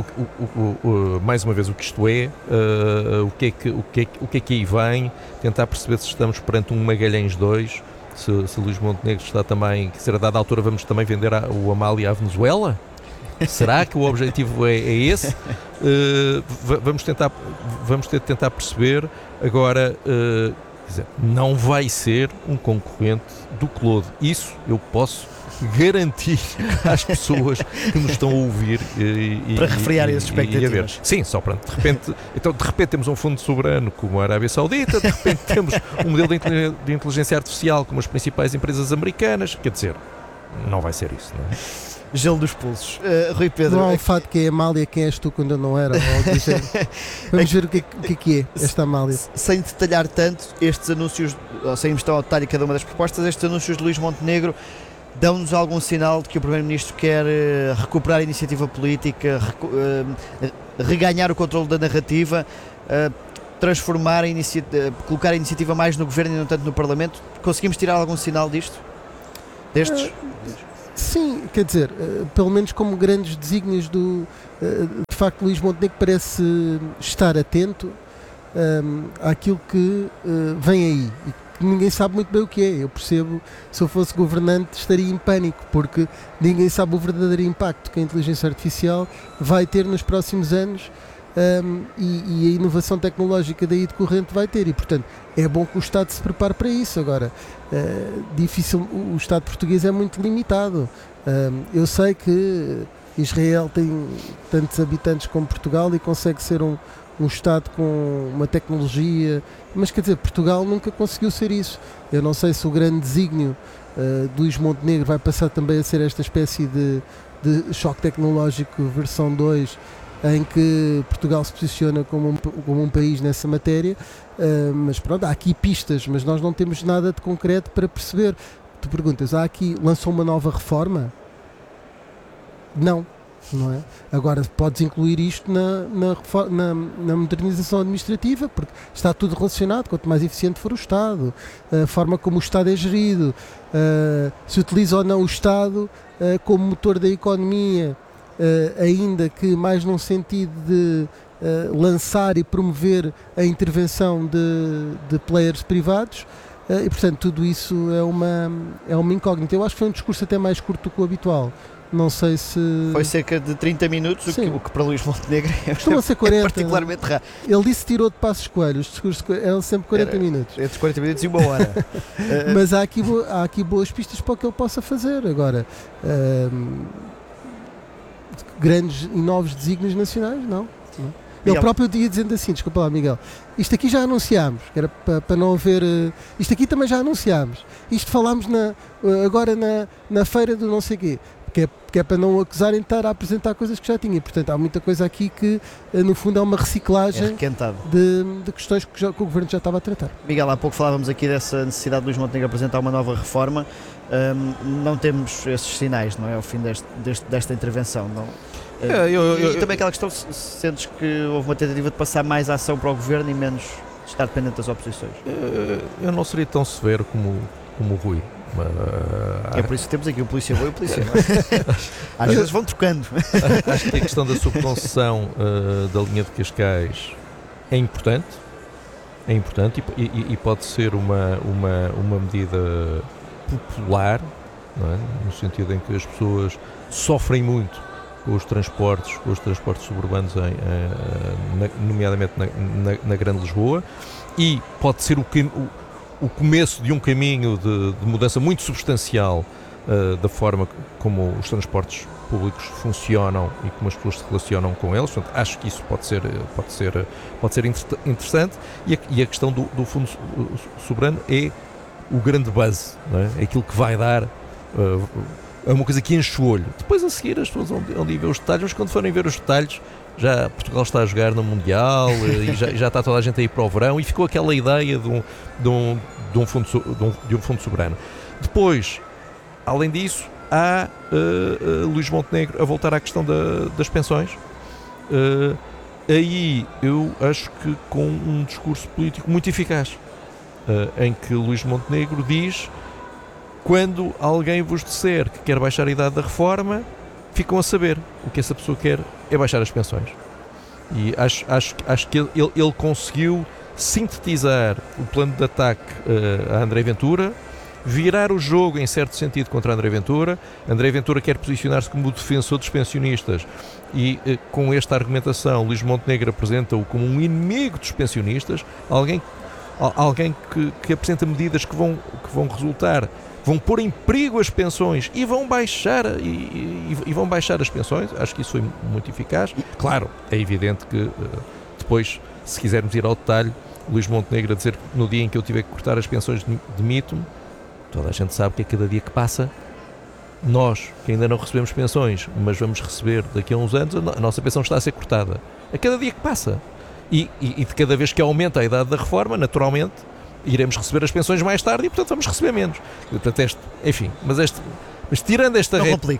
mais uma vez o que isto é, o que é que aí vem, tentar perceber se estamos perante um Magalhães 2, se Luís Montenegro está também, quer dizer, a dada altura vamos também vender o Amália à Venezuela? Será que o objetivo é esse? Vamos ter de tentar perceber. Agora, quer dizer, não vai ser um concorrente do Claude. Isso eu posso garantir às pessoas que nos estão a ouvir para refriar as expectativas. Sim, só pronto. De repente temos um fundo soberano como a Arábia Saudita, de repente temos um modelo de inteligência artificial como as principais empresas americanas. Quer dizer, não vai ser isso, não é? Gelo dos pulsos. Rui Pedro. Não há um fato que é a Amália, quem és tu quando eu não era. Vamos ver o que é esta Amália. Sem detalhar tanto estes anúncios, sem irmos tão ao detalhe cada uma das propostas, estes anúncios de Luís Montenegro dão-nos algum sinal de que o Primeiro-Ministro quer recuperar a iniciativa política, reganhar o controle da narrativa, transformar colocar a iniciativa mais no Governo e não tanto no Parlamento. Conseguimos tirar algum sinal disto? Destes? Sim, quer dizer, pelo menos como grandes desígnios de facto Luís Montenegro parece estar atento àquilo que vem aí, que ninguém sabe muito bem o que é. Eu percebo, se eu fosse governante estaria em pânico, porque ninguém sabe o verdadeiro impacto que a inteligência artificial vai ter nos próximos anos, e a inovação tecnológica daí decorrente vai ter, e portanto é bom que o Estado se prepare para isso. Agora, o Estado português é muito limitado. Eu sei que Israel tem tantos habitantes como Portugal e consegue ser um Estado com uma tecnologia, mas quer dizer, Portugal nunca conseguiu ser isso. Eu não sei se o grande desígnio de Luís Montenegro vai passar também a ser esta espécie de choque tecnológico versão 2, em que Portugal se posiciona como um país nessa matéria, mas pronto, há aqui pistas, mas nós não temos nada de concreto para perceber. Tu perguntas, lançou uma nova reforma? Não é? Agora podes incluir isto na modernização administrativa, porque está tudo relacionado. Quanto mais eficiente for o Estado, a forma como o Estado é gerido, se utiliza ou não o Estado como motor da economia, ainda que mais num sentido de lançar e promover a intervenção de players privados, e portanto tudo isso é uma incógnita. Eu acho que foi um discurso até mais curto do que o habitual. Não sei se... Foi cerca de 30 minutos, o que para Luís Montenegro costuma ser 40, particularmente raro. Ele disse tirou de Passos Coelho, os discursos eram sempre 40 minutos. Entre 40 minutos e 1 hora. Mas há aqui boas pistas para o que ele possa fazer. Agora, grandes e novos desígnios nacionais, não. Ele próprio ia dizendo assim, desculpa lá, Miguel, isto aqui já anunciámos, que era para não haver... Isto aqui também já anunciámos. Isto falámos agora na feira do não sei quê. Que é para não acusarem de estar a apresentar coisas que já tinha. Portanto, há muita coisa aqui que, no fundo, é uma reciclagem de questões que o Governo já estava a tratar. Miguel, há pouco falávamos aqui dessa necessidade de Luís Montenegro apresentar uma nova reforma. Não temos esses sinais, não é? Ao fim desta intervenção, não? E também aquela questão, sentes que houve uma tentativa de passar mais ação para o Governo e menos de estar dependente das oposições? Eu não seria tão severo como o Rui. É por isso que temos aqui o polícia bom e o polícia mau. Às vezes vão trocando. Acho que a questão da subconcessão da linha de Cascais é importante e pode ser uma medida popular, não é? No sentido em que as pessoas sofrem muito com os transportes suburbanos, nomeadamente na Grande Lisboa, e pode ser o começo de um caminho de mudança muito substancial da forma como os transportes públicos funcionam e como as pessoas se relacionam com eles. Portanto, acho que isso pode ser interessante, e a questão do Fundo Soberano é o grande buzz, não é? É aquilo que vai dar, é uma coisa que enche o olho. Depois, a seguir, as pessoas vão ver os detalhes, mas quando forem ver os detalhes, já Portugal está a jogar no Mundial e já está toda a gente a ir para o verão, e ficou aquela ideia de um fundo soberano. Depois, além disso, há Luís Montenegro a voltar à questão das pensões. Aí eu acho que com um discurso político muito eficaz, em que Luís Montenegro diz: quando alguém vos disser que quer baixar a idade da reforma, ficam a saber, o que essa pessoa quer é baixar as pensões. E acho que ele conseguiu sintetizar o plano de ataque a André Ventura, virar o jogo em certo sentido contra André Ventura. André Ventura quer posicionar-se como o defensor dos pensionistas, e com esta argumentação Luís Montenegro apresenta-o como um inimigo dos pensionistas, alguém que apresenta medidas que vão resultar, vão pôr em perigo as pensões e vão baixar as pensões. Acho que isso foi muito eficaz. Claro, é evidente que depois, se quisermos ir ao detalhe, Luís Montenegro a dizer que no dia em que eu tiver que cortar as pensões demito-me. Toda a gente sabe que a cada dia que passa, nós que ainda não recebemos pensões, mas vamos receber daqui a uns anos, a nossa pensão está a ser cortada a cada dia que passa, e de cada vez que aumenta a idade da reforma, naturalmente iremos receber as pensões mais tarde e, portanto, vamos receber menos. Portanto, enfim, mas tirando esta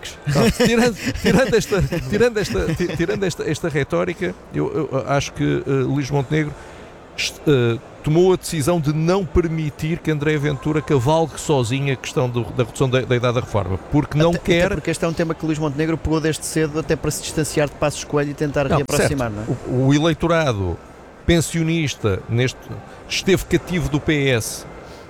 esta retórica, eu acho que Luís Montenegro tomou a decisão de não permitir que André Ventura cavalgue sozinho a questão da redução da idade da reforma, porque não quer... Porque este é um tema que Luís Montenegro pegou desde cedo, até para se distanciar de Passos Coelho e tentar reaproximar, não é? O eleitorado pensionista esteve cativo do PS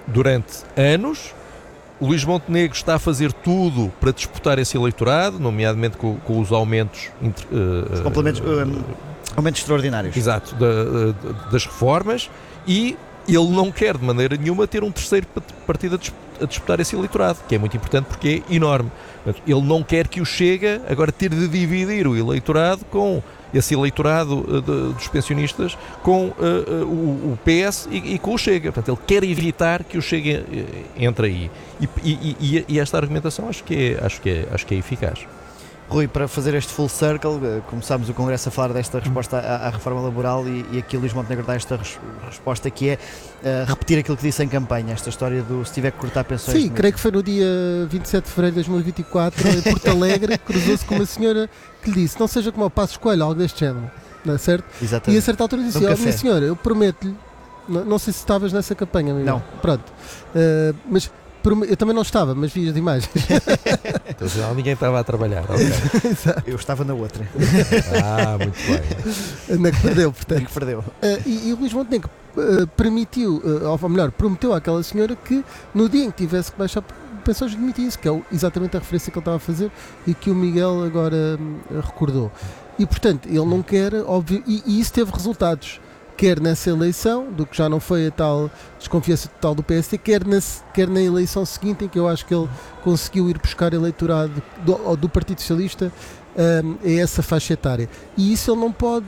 durante anos. O Luís Montenegro está a fazer tudo para disputar esse eleitorado, nomeadamente com os aumentos... Os complementos, aumentos extraordinários. Exato, das reformas, e ele não quer de maneira nenhuma ter um terceiro partido a disputar esse eleitorado, que é muito importante porque é enorme. Portanto, ele não quer que o Chega agora ter de dividir o eleitorado com esse eleitorado dos pensionistas com o PS e com o Chega. Portanto, ele quer evitar que o Chega entre aí. E esta argumentação acho que é eficaz. Rui, para fazer este full circle, começámos o Congresso a falar desta resposta à reforma laboral e aqui o Luís Montenegro dá esta resposta, que é repetir aquilo que disse em campanha, esta história do se tiver que cortar pensões. Sim, creio que foi no dia 27 de fevereiro de 2024, em Porto Alegre, cruzou-se com uma senhora que lhe disse: não seja como ao Passos Coelho, algo deste género, não é certo? Exatamente. E a certa altura disse: minha senhora, eu prometo-lhe, não sei se estavas nessa campanha, amigo. Não. Pronto, mas eu também não estava, mas vi as imagens. Então, ninguém estava a trabalhar. Okay. Eu estava na outra. Muito bem. Na que perdeu, portanto. Na que perdeu. E o Luís Montenegro permitiu, ou melhor, prometeu àquela senhora que no dia em que tivesse que baixar pensões demitia-se, que é exatamente a referência que ele estava a fazer e que o Miguel agora recordou. E portanto, ele não quer, óbvio, e isso teve resultados. Quer nessa eleição, do que já não foi a tal desconfiança total do PSD, quer na eleição seguinte, em que eu acho que ele conseguiu ir buscar eleitorado do Partido Socialista a essa faixa etária. E isso ele não pode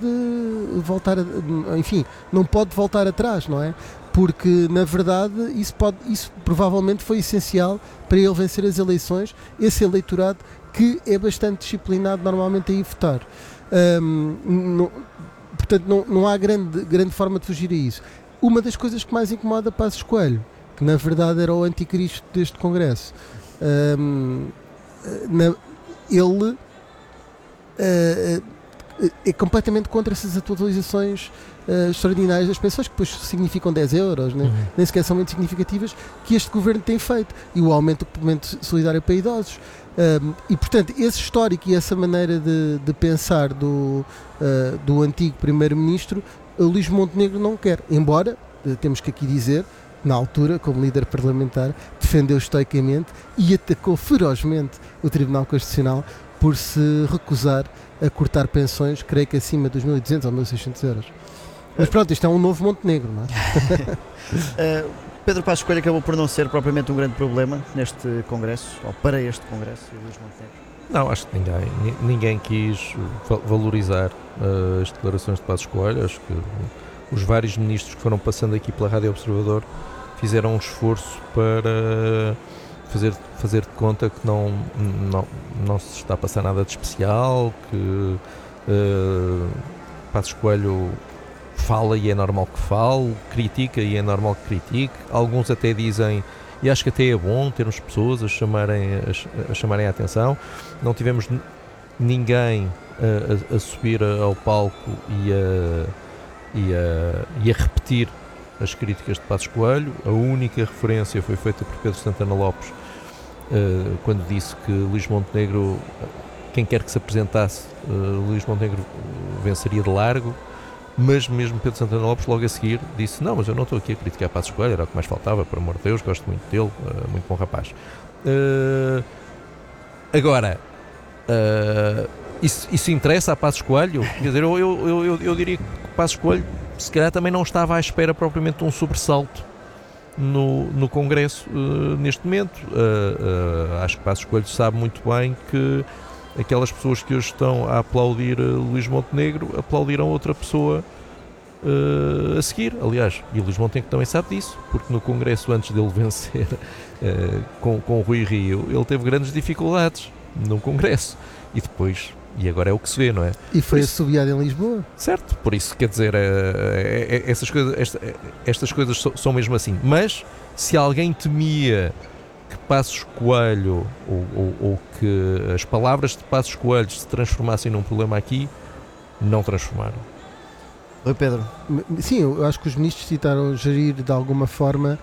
não pode voltar atrás, não é? Porque, na verdade, isso provavelmente foi essencial para ele vencer as eleições, esse eleitorado que é bastante disciplinado normalmente a ir votar. Portanto, não há grande forma de fugir a isso. Uma das coisas que mais incomoda Passos Coelho, que na verdade era o anticristo deste Congresso, ele é completamente contra essas atualizações extraordinárias das pensões, que depois significam 10 euros, né? Nem sequer são muito significativas, que este governo tem feito, e o aumento do complemento solidário para idosos. E portanto, esse histórico e essa maneira de pensar do antigo primeiro-ministro, Luís Montenegro não quer, embora, temos que aqui dizer, na altura, como líder parlamentar, defendeu estoicamente e atacou ferozmente o Tribunal Constitucional por se recusar a cortar pensões, creio que acima dos 1.200 ou 1.600 euros. Mas pronto, isto é um novo Montenegro, não é? Pedro Passos Coelho acabou por não ser propriamente um grande problema neste Congresso, ou para este Congresso, e Luís Montenegro? Não, acho que ninguém quis valorizar as declarações de Passos Coelho. Acho que os vários ministros que foram passando aqui pela Rádio Observador fizeram um esforço para fazer de conta que não se está a passar nada de especial, que Passos Coelho fala e é normal que fale, critica e é normal que critique. Alguns até dizem, e acho que até é bom termos pessoas a chamarem a atenção. Não tivemos ninguém a subir ao palco e a repetir as críticas de Passos Coelho. A única referência foi feita por Pedro Santana Lopes quando disse que Luís Montenegro, quem quer que se apresentasse, Luís Montenegro venceria de largo. Mas mesmo Pedro Santana Lopes logo a seguir disse: não, mas eu não estou aqui a criticar Passos Coelho, era o que mais faltava, por amor de Deus, gosto muito dele, muito bom rapaz. Agora, isso interessa a Passos Coelho? Quer dizer, eu diria que Passos Coelho se calhar também não estava à espera propriamente de um sobressalto no Congresso neste momento. Acho que Passos Coelho sabe muito bem que aquelas pessoas que hoje estão a aplaudir Luís Montenegro aplaudiram outra pessoa a seguir, aliás, e o Luís Montenegro também sabe disso, porque no Congresso, antes dele vencer com o Rui Rio, ele teve grandes dificuldades no Congresso, e agora é o que se vê, não é? E foi assobiado em Lisboa. Certo, por isso, quer dizer, estas coisas são mesmo assim. Mas se alguém temia que Passos Coelho ou que as palavras de Passos Coelho se transformassem num problema aqui, não transformaram. Oi, Pedro. Sim, eu acho que os ministros tentaram gerir de alguma forma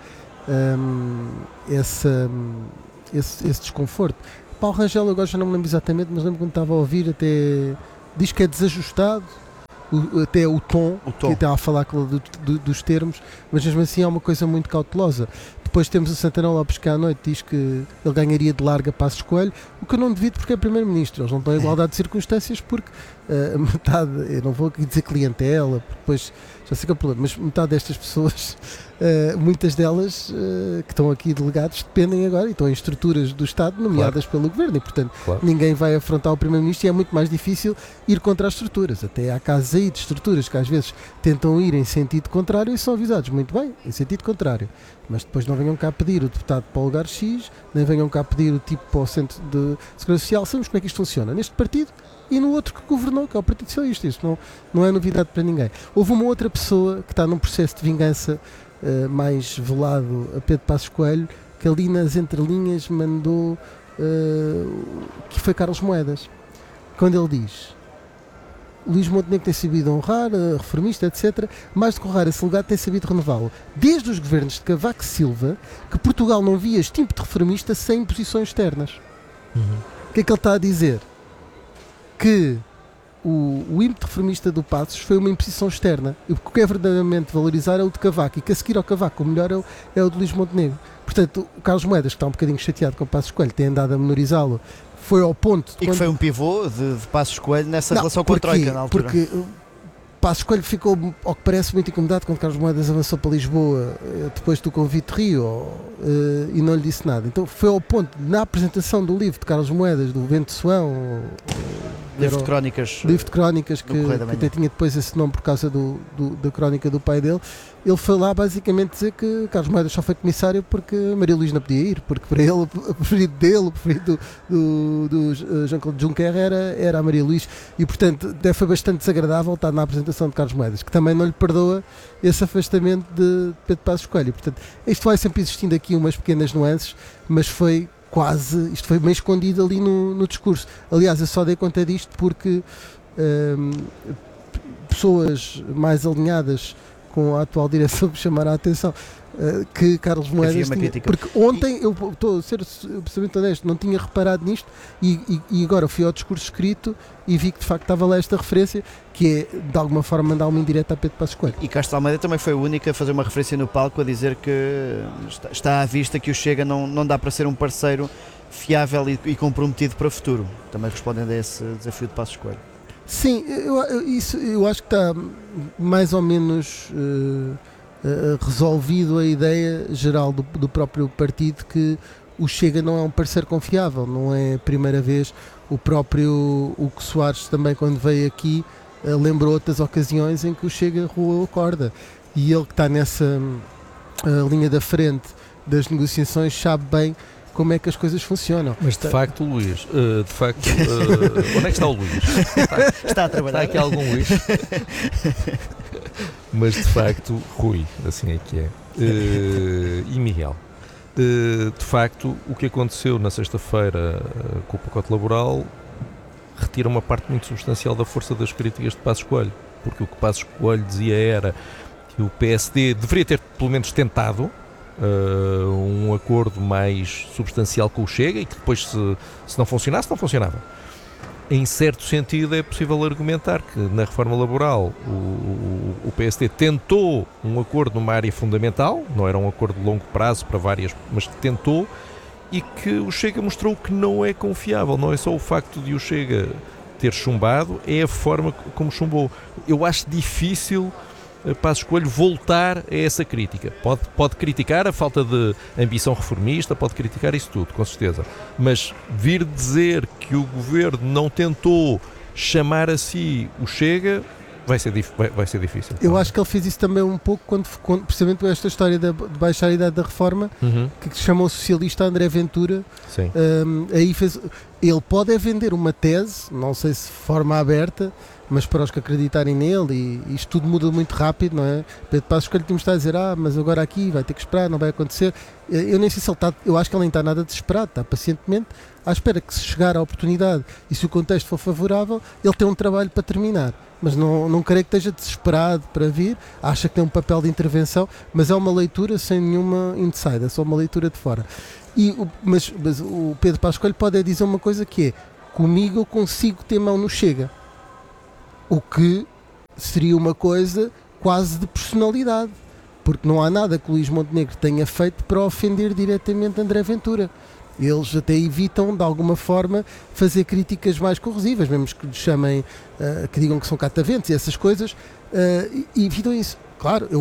esse desconforto. Paulo Rangel, eu agora já não me lembro exatamente, mas lembro quando estava a ouvir, até diz que é desajustado, até o tom. Que está a falar dos termos, mas mesmo assim é uma coisa muito cautelosa. Depois temos o Santana Lopes que à noite diz que ele ganharia de larga Passos Coelho, o que eu não devido porque é primeiro-ministro. Eles não estão em igualdade de circunstâncias porque metade, eu não vou aqui dizer clientela, porque depois já sei que é o problema, mas metade destas pessoas, muitas delas que estão aqui delegados, dependem agora e estão em estruturas do Estado nomeadas pelo Governo e, portanto, ninguém vai afrontar o Primeiro-Ministro e é muito mais difícil ir contra as estruturas. Até há casos aí de estruturas que às vezes tentam ir em sentido contrário e são avisados muito bem, em sentido contrário. Mas depois não venham cá pedir o deputado para o lugar X, nem venham cá pedir o tipo para o Centro de Segurança Social. Sabemos como é que isto funciona neste partido e no outro que governou, que é o Partido Socialista. Isto não é novidade para ninguém. Houve uma outra pessoa que está num processo de vingança mais velado a Pedro Passos Coelho, que ali nas entrelinhas mandou que foi Carlos Moedas, quando ele diz: Luís Montenegro tem sabido honrar, reformista, etc. Mais do que honrar esse legado, tem sabido renová-lo. Desde os governos de Cavaco Silva, que Portugal não via este tipo de reformista sem imposições externas. O que é que ele está a dizer? Que o ímpeto reformista do Passos foi uma imposição externa. E o que é verdadeiramente valorizar é o de Cavaco. E que a seguir ao Cavaco, o melhor é o de Luís Montenegro. Portanto, o Carlos Moedas, que está um bocadinho chateado com o Passos Coelho, tem andado a menorizá-lo, foi ao ponto de... E que foi um pivô de Passos Coelho nessa relação com a Troika na altura. Porque Passos Coelho ficou, ao que parece, muito incomodado quando Carlos Moedas avançou para Lisboa depois do convite de Rio e não lhe disse nada. Então foi ao ponto, na apresentação do livro de Carlos Moedas, do Vento de Suão, livro de crónicas, que até tinha depois esse nome por causa da crónica do pai dele, ele foi lá basicamente dizer que Carlos Moedas só foi comissário porque Maria Luís não podia ir, porque para ele o preferido dele, o preferido do Jean-Claude Juncker era a Maria Luís, e portanto até foi bastante desagradável estar na apresentação de Carlos Moedas, que também não lhe perdoa esse afastamento de Pedro Passos Coelho. Portanto, isto vai sempre existindo aqui umas pequenas nuances, mas isto foi meio escondido ali no discurso. Aliás, eu só dei conta disto porque pessoas mais alinhadas com a atual direção me chamaram a atenção que Carlos Moedas tinha, porque ontem eu estou a ser absolutamente honesto, não tinha reparado nisto e agora fui ao discurso escrito e vi que de facto estava lá esta referência, que é de alguma forma mandar uma indireta a Pedro Passos Coelho. E Castro Almeida também foi a única a fazer uma referência no palco a dizer que está à vista que o Chega não dá para ser um parceiro fiável e comprometido para o futuro, também respondendo a esse desafio de Passos Coelho. Sim, eu acho que está mais ou menos resolvido a ideia geral do próprio partido que o Chega não é um parceiro confiável. Não é a primeira vez. O próprio Hugo Soares também, quando veio aqui, lembrou outras ocasiões em que o Chega roeu a corda, e ele que está nessa linha da frente das negociações sabe bem como é que as coisas funcionam. Mas de facto, Luís, onde é que está o Luís? Está a trabalhar. Está aqui algum Luís? Mas de facto, Rui, assim é que é. E Miguel. De facto, o que aconteceu na sexta-feira com o pacote laboral retira uma parte muito substancial da força das críticas de Passos Coelho, porque o que Passos Coelho dizia era que o PSD deveria ter pelo menos tentado um acordo mais substancial com o Chega e que depois se não funcionasse, não funcionava. Em certo sentido é possível argumentar que na reforma laboral o PSD tentou um acordo numa área fundamental, não era um acordo de longo prazo para várias, mas tentou, e que o Chega mostrou que não é confiável. Não é só o facto de o Chega ter chumbado, é a forma como chumbou. Eu acho difícil Passos Coelho voltar a essa crítica. Pode criticar a falta de ambição reformista, pode criticar isso tudo, com certeza, mas vir dizer que o governo não tentou chamar a si o Chega vai ser difícil. Eu acho que ele fez isso também um pouco quando precisamente esta história de baixar a idade da reforma, que chamou o socialista André Ventura. Sim. Aí ele pode vender uma tese, não sei se de forma aberta, mas para os que acreditarem nele, e isto tudo muda muito rápido, não é? Pedro Passos Coelho temos de estar a dizer, mas agora aqui vai ter que esperar, não vai acontecer. Eu nem sei se ele está, eu acho que ele nem está nada desesperado, está pacientemente à espera que, se chegar a oportunidade e se o contexto for favorável, ele tem um trabalho para terminar, mas não creio que esteja desesperado para vir, acha que tem um papel de intervenção, mas é uma leitura sem nenhuma inside, é só uma leitura de fora. Mas o Pedro Passos Coelho pode dizer uma coisa que é: comigo eu consigo ter mão no Chega, o que seria uma coisa quase de personalidade. porque não há nada que o Luís Montenegro tenha feito para ofender diretamente André Ventura. Eles até evitam, de alguma forma, fazer críticas mais corrosivas, mesmo que lhes chamem, que digam que são cataventos e essas coisas, evitam isso. Claro,